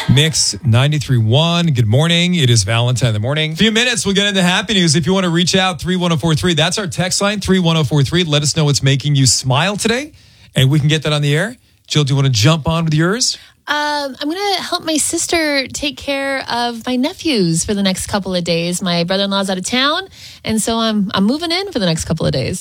Mix 93.1. Good morning. It is Valentine in the morning. A few minutes, we'll get into happy news. If you want to reach out, 31043. That's our text line, 31043. Let us know what's making you smile today, and we can get that on the air. Jill, do you want to jump on with yours? I'm going to help my sister take care of my nephews for the next couple of days. My brother-in-law's out of town, and so I'm moving in for the next couple of days.